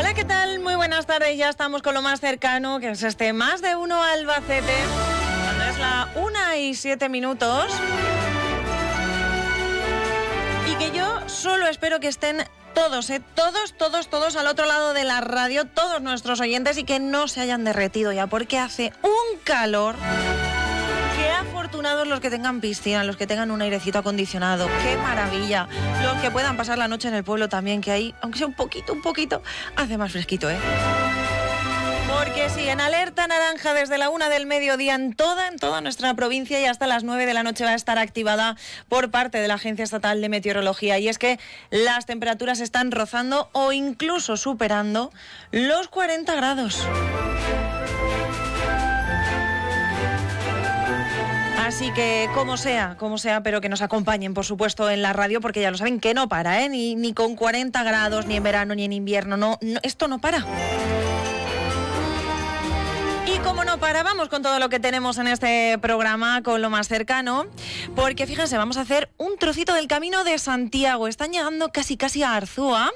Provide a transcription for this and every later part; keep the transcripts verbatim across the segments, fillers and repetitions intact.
Hola, ¿qué tal? Muy buenas tardes. Ya estamos con lo más cercano, que es este Más de Uno Albacete. Cuando es la una y siete minutos. Y que yo solo espero que estén todos, ¿eh? Todos, todos, todos al otro lado de la radio, todos nuestros oyentes, y que no se hayan derretido ya, porque hace un calor. Qué afortunados los que tengan piscina, los que tengan un airecito acondicionado. ¡Qué maravilla! Los que puedan pasar la noche en el pueblo también, que ahí, aunque sea un poquito, un poquito, hace más fresquito, ¿eh? Porque sí, en alerta naranja desde la una del mediodía en toda, en toda nuestra provincia, y hasta las nueve de la noche va a estar activada por parte de la Agencia Estatal de Meteorología. Y es que las temperaturas están rozando o incluso superando los cuarenta grados. Así que, como sea, como sea, pero que nos acompañen, por supuesto, en la radio, porque ya lo saben que no para, ¿eh? Ni, ni con cuarenta grados, ni en verano, ni en invierno, no, no, esto no para. Y como no para, vamos con todo lo que tenemos en este programa, con lo más cercano, porque fíjense, vamos a hacer un trocito del Camino de Santiago. Están llegando casi casi a Arzúa.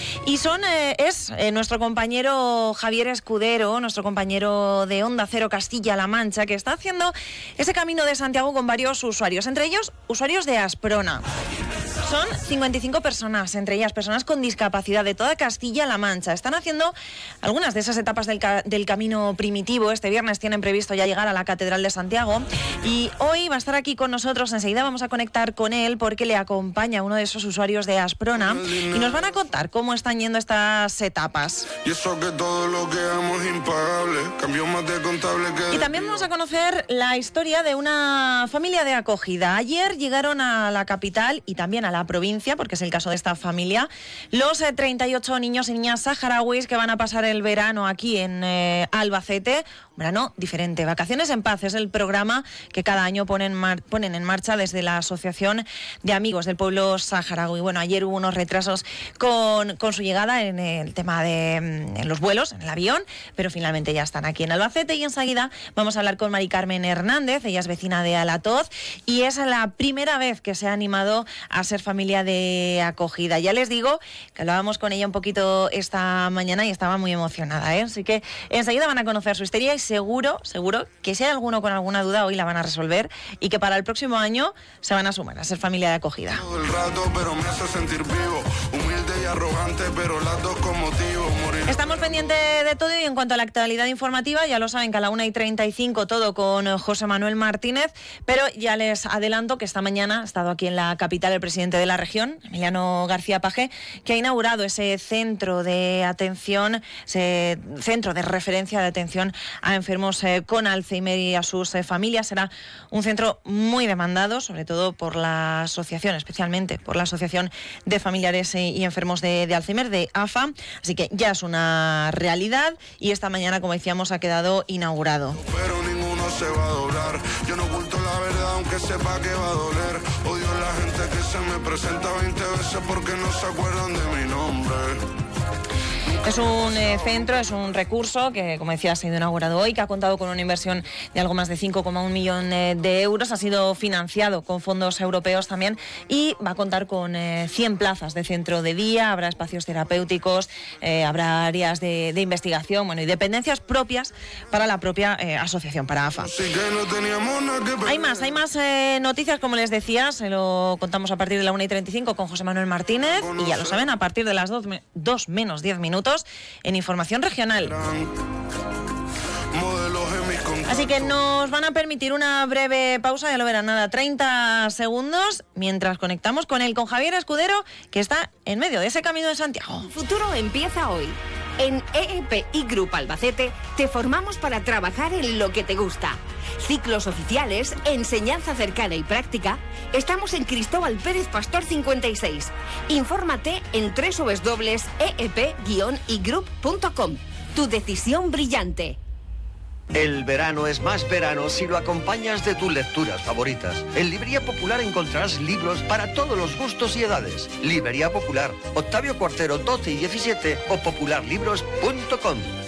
Y son, eh, es eh, nuestro compañero Javier Escudero, nuestro compañero de Onda Cero Castilla-La Mancha, que está haciendo ese Camino de Santiago con varios usuarios, entre ellos usuarios de Asprona. Son cincuenta y cinco personas, entre ellas personas con discapacidad de toda Castilla-La Mancha. Están haciendo algunas de esas etapas del, ca- del camino primitivo. Este viernes tienen previsto ya llegar a la Catedral de Santiago. Y hoy va a estar aquí con nosotros. Enseguida vamos a conectar con él porque le acompaña uno de esos usuarios de Asprona. Y nos van a contar cómo están yendo estas etapas. Y eso que todo lo que amo es impagable. Cambió más de contable que... Y también vamos a conocer la historia de una familia de acogida. Ayer llegaron a la capital y también a la provincia, porque es el caso de esta familia, los eh, treinta y ocho niños y niñas saharauis que van a pasar el verano aquí en eh, Albacete. Un verano diferente. Vacaciones en Paz es el programa que cada año ponen, mar- ponen en marcha desde la Asociación de Amigos del Pueblo Saharaui. Bueno, ayer hubo unos retrasos con, con su llegada en el tema de en los vuelos, en el avión, pero finalmente ya están aquí en Albacete. Y enseguida vamos a hablar con Mari Carmen Hernández. Ella es vecina de Alatoz y es la primera vez que se ha animado a ser familia de acogida. Ya les digo que hablábamos con ella un poquito esta mañana y estaba muy emocionada, ¿eh? Así que enseguida van a conocer su historia y seguro, seguro que si hay alguno con alguna duda hoy la van a resolver y que para el próximo año se van a sumar a ser familia de acogida. Todo el rato, pero me hace sentir vivo. Humilde y arrogante, pero las dos con motivo. Morir. Estamos pendientes de todo y en cuanto a la actualidad informativa, ya lo saben que a la una y treinta y cinco todo con José Manuel Martínez, pero ya les adelanto que esta mañana ha estado aquí en la capital el presidente de la región, Emiliano García Paje, que ha inaugurado ese centro de atención, ese centro de referencia de atención a enfermos eh, con Alzheimer y a sus eh, familias. Será un centro muy demandado, sobre todo por la asociación, especialmente por la Asociación de Familiares eh, y Enfermos de, de Alzheimer, de A F A, así que ya es una realidad y esta mañana, como decíamos, ha quedado inaugurado. Pero ninguno se va a doblar. Yo no oculto la verdad, aunque sepa que va a doler. Odio a la gente que se me presenta veinte veces porque no se acuerdan de mi nombre. Es un eh, centro, es un recurso que, como decía, ha sido inaugurado hoy, que ha contado con una inversión de algo más de cinco coma uno millón eh, de euros. Ha sido financiado con fondos europeos también y va a contar con eh, cien plazas de centro de día, habrá espacios terapéuticos, eh, habrá áreas de, de investigación, bueno, y dependencias propias para la propia eh, asociación, para A F A. Sí que no teníamos nada que perder. Hay más, hay más eh, noticias, como les decía, se lo contamos a partir de la una y treinta y cinco con José Manuel Martínez y ya lo saben, a partir de las dos menos diez minutos en Información Regional. Así que nos van a permitir una breve pausa, ya lo verán, nada, treinta segundos, mientras conectamos con él, con Javier Escudero, que está en medio de ese Camino de Santiago. El futuro empieza hoy. En E E P I Group Albacete te formamos para trabajar en lo que te gusta. Ciclos oficiales, enseñanza cercana y práctica. Estamos en Cristóbal Pérez Pastor cincuenta y seis. Infórmate en doble u doble u doble u punto e e p guion i group punto com. Tu decisión brillante. El verano es más verano si lo acompañas de tus lecturas favoritas. En Librería Popular encontrarás libros para todos los gustos y edades. Librería Popular, Octavio Cuartero doce y diecisiete o popular libros punto com.